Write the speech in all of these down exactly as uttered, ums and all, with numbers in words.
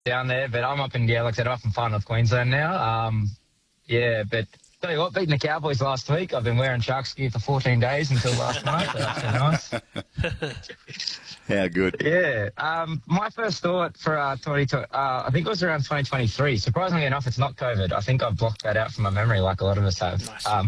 down there, but I'm up in, yeah, like I said, I'm up in far north Queensland now. Um, yeah, but tell you what, beating the Cowboys last week, I've been wearing Sharks gear for fourteen days until last night, so that's been nice. How good. Yeah. Um, my first thought for uh, twenty, uh, I think it was around twenty twenty-three. Surprisingly enough, it's not COVID. I think I've blocked that out from my memory like a lot of us have. Nice. Um,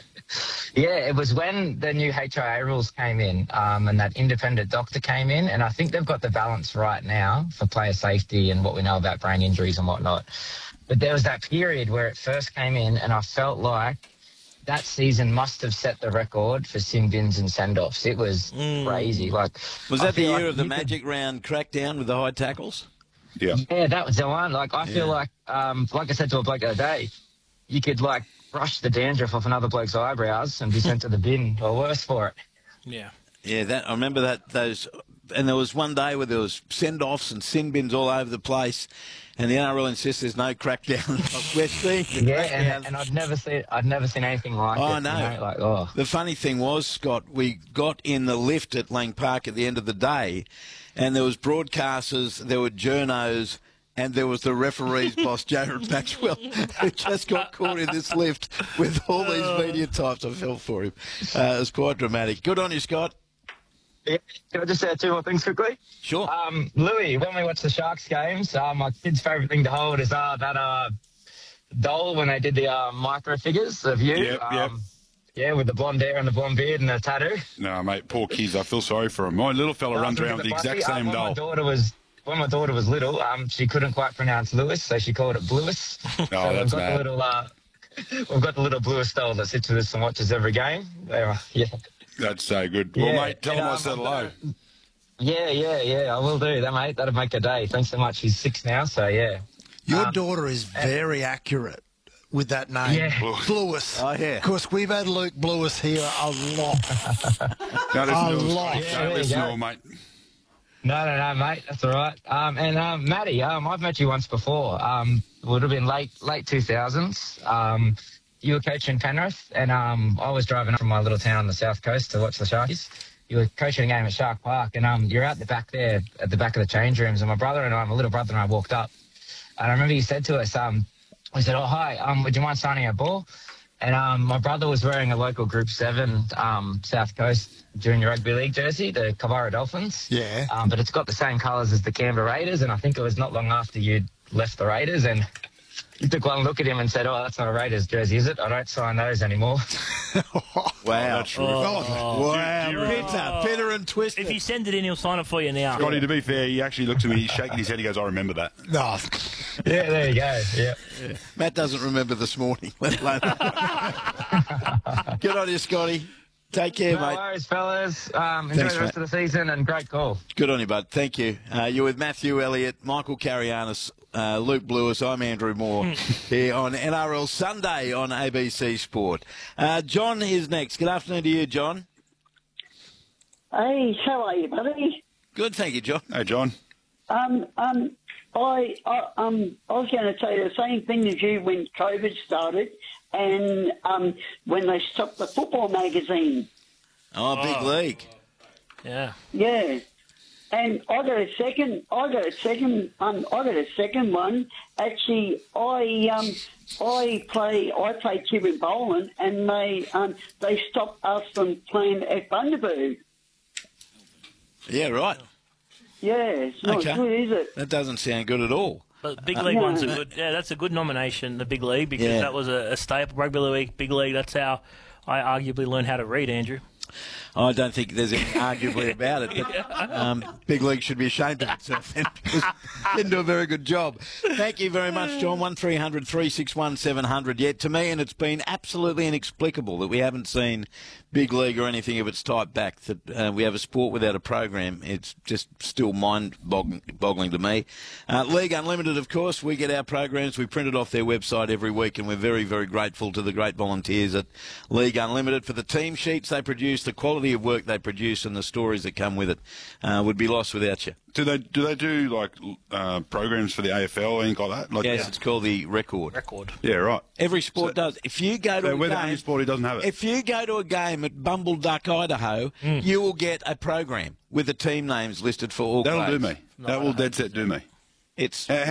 yeah, it was when the new H I A rules came in um, and that independent doctor came in, and I think they've got the balance right now for player safety and what we know about brain injuries and whatnot. But there was that period where it first came in, and I felt like that season must have set the record for sin bins and send-offs. It was mm. crazy. Like, was that the year like of the Magic could... round crackdown with the high tackles? Yeah. Yeah, that was the one. Like, I yeah. feel like, um, like I said to a bloke the other day, you could, like, brush the dandruff off another bloke's eyebrows and be sent to the bin or worse for it. Yeah. Yeah, that I remember that those, and there was one day where there was send-offs and sin bins all over the place, and the N R L insists there's no crackdown. We're seeing the yeah, and, and I'd never seen I'd never seen anything like oh, it. No. You know, like, oh. The funny thing was, Scott, we got in the lift at Lang Park at the end of the day, and there was broadcasters, there were journos, and there was the referee's boss, Jared Maxwell, who just got caught in this lift with all these media types. I felt for him. Uh, it was quite dramatic. Good on you, Scott. Yeah, can I just say two more things quickly? Sure. Um, Louis, when we watch the Sharks games, uh, my kid's favourite thing to hold is uh, that uh, doll when they did the uh, micro figures of you. Yep, um, yep. Yeah, with the blonde hair and the blonde beard and the tattoo. No, mate, poor kids. I feel sorry for them. My little fella No, runs around with the exact uh, same when doll. My daughter was when my daughter was little, um, she couldn't quite pronounce Lewis, so she called it Bluis. Oh, so that's we've got mad. The little, uh, we've got the little Bluis doll that sits with us and watches every game. Uh, yeah. That's so good. Well, Yeah, mate, tell and, him I um, said hello. Yeah, yeah, yeah, I will do that, mate. That'll make a day. Thanks so much. He's six now, so yeah. Your Um, daughter is very accurate with that name. Yeah. Bluis. Oh, yeah. Of course, we've had Luke Bluis here a lot. No, listen a to him, lot. Scott. Yeah, Don't there you listen to go. him, mate. No, no, no, mate. That's all right. Um, and um, Matty, um, I've met you once before. Um, it would have been late, late two thousands. Um, you were coaching Penrith, and um, I was driving up from my little town on the south coast to watch the Sharkies. You were coaching a game at Shark Park, and um, you're out the back there, at the back of the change rooms. And my brother and I, my little brother and I, walked up, and I remember you said to us, um, we said, "Oh, hi. Um, would you mind signing a ball?" And um, my brother was wearing a local Group Seven um, South Coast Junior Rugby League jersey, the Kavara Dolphins. Yeah. Um, but it's got the same colours as the Canberra Raiders, and I think it was not long after you'd left the Raiders, and you took one look at him and said, "Oh, that's not a Raiders jersey, is it? I don't sign those anymore." Wow. That's true. Wow. Do you- do you Bitter, bitter and twisted. If you send it in, he'll sign it for you now. Scotty, to be fair, he actually looks at me, he's shaking his head, he goes, "I remember that." No. Yeah, there you go. Yeah. Matt doesn't remember this morning, let alone. Good on you, Scotty. Take care, No mate. worries, fellas. Um, enjoy Thanks, the rest mate. of the season, and great call. Good on you, bud. Thank you. Uh, you're with Matthew Elliott, Michael Carianis, uh, Luke Bluis. I'm Andrew Moore here on N R L Sunday on A B C Sport. Uh, John is next. Good afternoon to you, John. Hey, how are you, buddy? Good, thank you, John. Hey, John. Um, um, I, I, um, I was going to say the same thing as you when COVID started, and um, when they stopped the football magazine. Oh, big Oh. league. Yeah. Yeah, and I got a second. I got a second. Um, I got a second one. Actually, I um, I play. I play Kieran Boland, and they um, they stopped us from playing at Bundaberg. Yeah, right. Yeah, it's not Okay. good, is it? That doesn't sound good at all. But big league no, one's a no. good. Yeah, that's a good nomination. The big league because Yeah. that was a, a staple. Rugby league, big league. That's how I arguably learned how to read, Andrew. I don't think there's any arguably about it. But, um, big league should be ashamed of itself then because it didn't do a very good job. Thank you very much, John. one three hundred three six one seven hundred. Yeah, to me, and it's been absolutely inexplicable that we haven't seen big league or anything of its type back, that uh, we have a sport without a program. It's just still mind-boggling to me. Uh, League Unlimited, of course, we get our programs. We print it off their website every week, and we're very, very grateful to the great volunteers at League Unlimited for the team sheets they produce, the quality of work they produce, and the stories that come with it. Uh, would be lost without you. Do they do they do like uh, programs for the A F L or anything like that? Like, Yes, it's called the Record. Record. yeah, right. Every sport So- does. If you go to So a we're the game, only sport who doesn't have it. if you go to a game at Bumble Duck, Idaho, you will get a program with the team names listed for all That'll players. do me. That will dead set do me. It's How,